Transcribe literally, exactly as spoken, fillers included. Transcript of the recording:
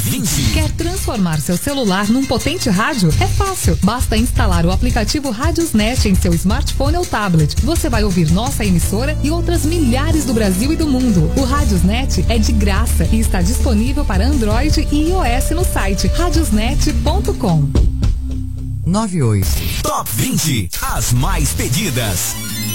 vinte. Quer transformar seu celular num potente rádio? É fácil. Basta instalar o aplicativo Radiosnet em seu smartphone ou tablet. Você vai ouvir nossa emissora e outras milhares do Brasil e do mundo. O Radiosnet é de graça e está disponível para Android e iOS no site radiosnet ponto com. noventa e oito. Top vinte. As mais pedidas.